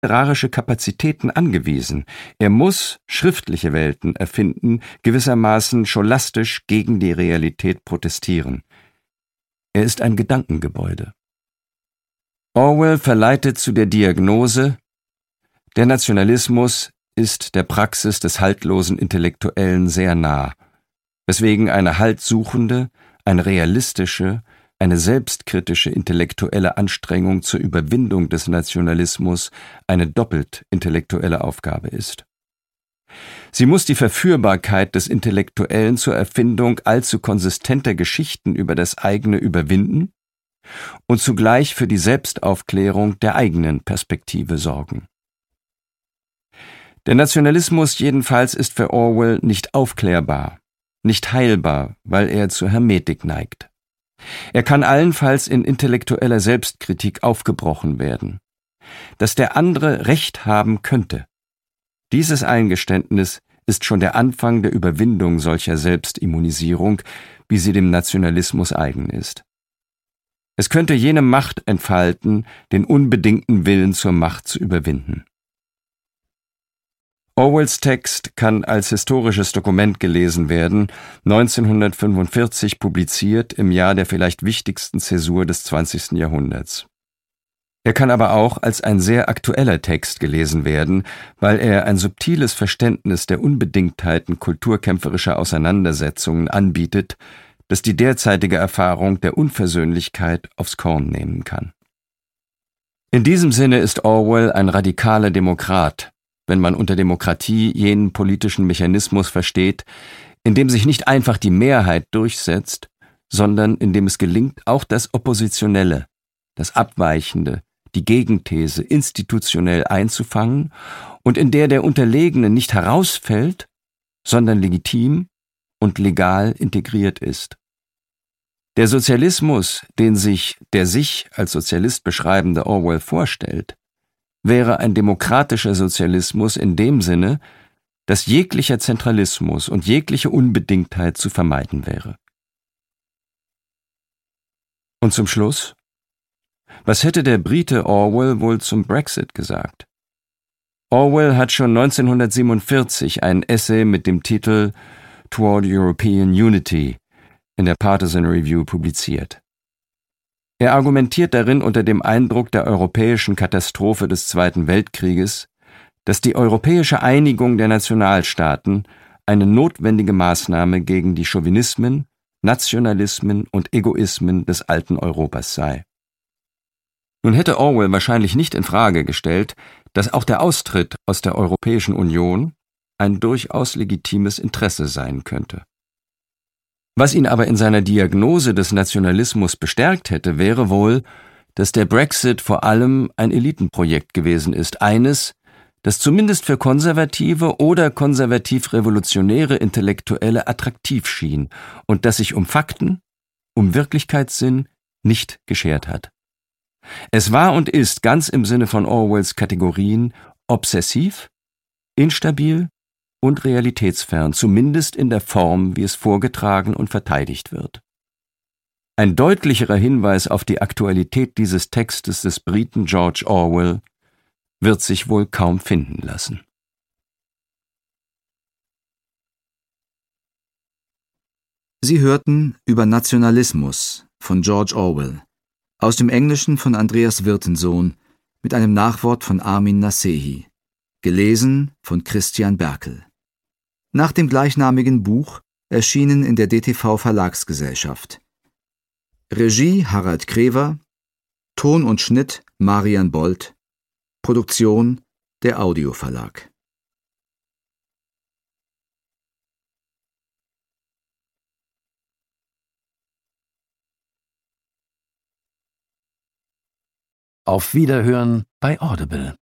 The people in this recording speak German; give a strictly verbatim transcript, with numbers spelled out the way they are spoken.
literarische Kapazitäten angewiesen. Er muss schriftliche Welten erfinden, gewissermaßen scholastisch gegen die Realität protestieren. Er ist ein Gedankengebäude. Orwell verleitet zu der Diagnose: Der Nationalismus ist der Praxis des haltlosen Intellektuellen sehr nah, weswegen eine haltsuchende, eine realistische, eine selbstkritische intellektuelle Anstrengung zur Überwindung des Nationalismus eine doppelt intellektuelle Aufgabe ist. Sie muss die Verführbarkeit des Intellektuellen zur Erfindung allzu konsistenter Geschichten über das eigene überwinden und zugleich für die Selbstaufklärung der eigenen Perspektive sorgen. Der Nationalismus jedenfalls ist für Orwell nicht aufklärbar, nicht heilbar, weil er zur Hermetik neigt. Er kann allenfalls in intellektueller Selbstkritik aufgebrochen werden. Dass der andere Recht haben könnte. Dieses Eingeständnis ist schon der Anfang der Überwindung solcher Selbstimmunisierung, wie sie dem Nationalismus eigen ist. Es könnte jene Macht entfalten, den unbedingten Willen zur Macht zu überwinden. Orwells Text kann als historisches Dokument gelesen werden, neunzehnhundertfünfundvierzig publiziert im Jahr der vielleicht wichtigsten Zäsur des zwanzigsten Jahrhunderts. Er kann aber auch als ein sehr aktueller Text gelesen werden, weil er ein subtiles Verständnis der Unbedingtheiten kulturkämpferischer Auseinandersetzungen anbietet, das die derzeitige Erfahrung der Unversöhnlichkeit aufs Korn nehmen kann. In diesem Sinne ist Orwell ein radikaler Demokrat, wenn man unter Demokratie jenen politischen Mechanismus versteht, in dem sich nicht einfach die Mehrheit durchsetzt, sondern in dem es gelingt, auch das Oppositionelle, das Abweichende, die Gegenthese institutionell einzufangen und in der der Unterlegene nicht herausfällt, sondern legitim und legal integriert ist. Der Sozialismus, den sich der sich als Sozialist beschreibende Orwell vorstellt, wäre ein demokratischer Sozialismus in dem Sinne, dass jeglicher Zentralismus und jegliche Unbedingtheit zu vermeiden wäre. Und zum Schluss: Was hätte der Brite Orwell wohl zum Brexit gesagt? Orwell hat schon neunzehnhundertsiebenundvierzig ein Essay mit dem Titel Toward European Unity in der Partisan Review publiziert. Er argumentiert darin unter dem Eindruck der europäischen Katastrophe des Zweiten Weltkrieges, dass die europäische Einigung der Nationalstaaten eine notwendige Maßnahme gegen die Chauvinismen, Nationalismen und Egoismen des alten Europas sei. Nun hätte Orwell wahrscheinlich nicht in Frage gestellt, dass auch der Austritt aus der Europäischen Union ein durchaus legitimes Interesse sein könnte. Was ihn aber in seiner Diagnose des Nationalismus bestärkt hätte, wäre wohl, dass der Brexit vor allem ein Elitenprojekt gewesen ist, eines, das zumindest für konservative oder konservativ-revolutionäre Intellektuelle attraktiv schien und das sich um Fakten, um Wirklichkeitssinn nicht geschert hat. Es war und ist ganz im Sinne von Orwells Kategorien obsessiv, instabil und realitätsfern, zumindest in der Form, wie es vorgetragen und verteidigt wird. Ein deutlicherer Hinweis auf die Aktualität dieses Textes des Briten George Orwell wird sich wohl kaum finden lassen. Sie hörten Über Nationalismus von George Orwell, aus dem Englischen von Andreas Wirtensohn mit einem Nachwort von Armin Nasehi, gelesen von Christian Berkel. Nach dem gleichnamigen Buch, erschienen in der D T V Verlagsgesellschaft. Regie Harald Krever, Ton und Schnitt Marian Bold, Produktion der Audioverlag. Auf Wiederhören bei Audible.